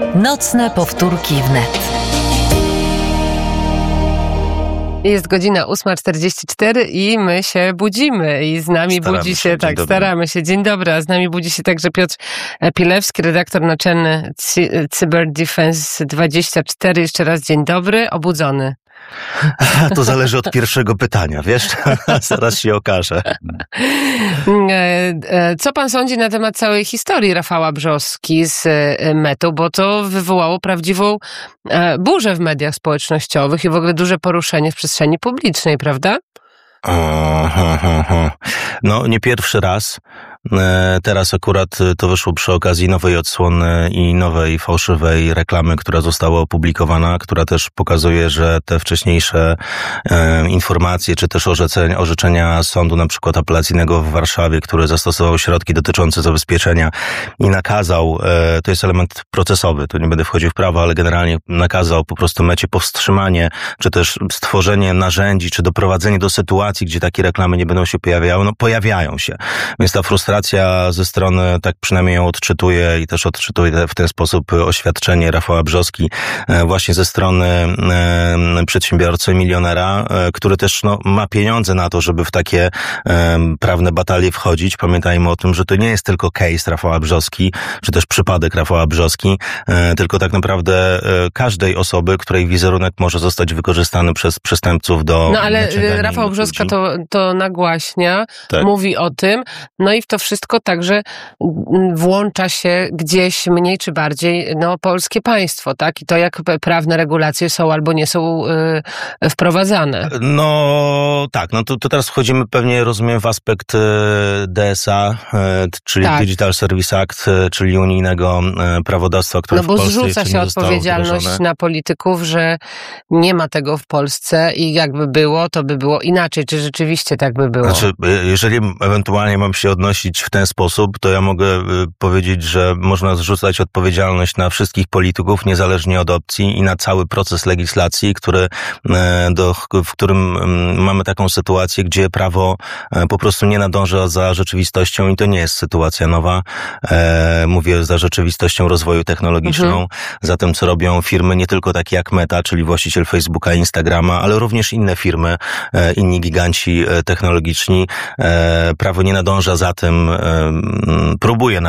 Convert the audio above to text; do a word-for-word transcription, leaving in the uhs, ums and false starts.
Nocne powtórki wnet. Jest godzina ósma czterdzieści cztery i my się budzimy i z nami staramy budzi się, się, tak, dobry. staramy się. Dzień dobry, a z nami budzi się także Piotr Pilewski, redaktor naczelny Cyber Defense dwadzieścia cztery. Jeszcze raz dzień dobry, obudzony. To zależy od pierwszego pytania, wiesz? Zaraz się okaże. Co pan sądzi na temat całej historii Rafała Brzoski z Metą, bo to wywołało prawdziwą burzę w mediach społecznościowych i w ogóle duże poruszenie w przestrzeni publicznej, prawda? No, nie pierwszy raz. Teraz akurat to wyszło przy okazji nowej odsłony i nowej fałszywej reklamy, która została opublikowana, która też pokazuje, że te wcześniejsze e, informacje, czy też orzeczenia, orzeczenia sądu, na przykład apelacyjnego w Warszawie, który zastosował środki dotyczące zabezpieczenia i nakazał, e, to jest element procesowy, tu nie będę wchodził w prawo, ale generalnie nakazał po prostu Mecie powstrzymanie, czy też stworzenie narzędzi, czy doprowadzenie do sytuacji, gdzie takie reklamy nie będą się pojawiały, no pojawiają się. Więc ta frustracja ze strony, tak przynajmniej ją odczytuję i też odczytuję w ten sposób oświadczenie Rafała Brzoski właśnie ze strony przedsiębiorcy, milionera, który też no, ma pieniądze na to, żeby w takie prawne batalie wchodzić. Pamiętajmy o tym, że to nie jest tylko case Rafała Brzoski, czy też przypadek Rafała Brzoski, tylko tak naprawdę każdej osoby, której wizerunek może zostać wykorzystany przez przestępców do... No ale Rafał Brzoska to, to nagłaśnia, tak. Mówi o tym, no i w to wszystko także włącza się gdzieś mniej czy bardziej no, polskie państwo, tak? I to jak prawne regulacje są albo nie są y, wprowadzane. No tak, no to, to teraz wchodzimy pewnie, rozumiem, w aspekt y, D S A, y, czyli tak. Digital Service Act, y, czyli unijnego y, prawodawstwa, które no, bo w Polsce zrzuca się odpowiedzialność wdrożone. na polityków, że nie ma tego w Polsce i jakby było, to by było inaczej. Czy rzeczywiście tak by było? Znaczy, jeżeli ewentualnie mam się odnosić w ten sposób, to ja mogę powiedzieć, że można zrzucać odpowiedzialność na wszystkich polityków, niezależnie od opcji i na cały proces legislacji, który, do, w którym mamy taką sytuację, gdzie prawo po prostu nie nadąża za rzeczywistością i to nie jest sytuacja nowa. Mówię za rzeczywistością rozwoju technologiczną, mhm. za tym, co robią firmy nie tylko takie jak Meta, czyli właściciel Facebooka i Instagrama, ale również inne firmy, inni giganci technologiczni. Prawo nie nadąża za tym, próbuje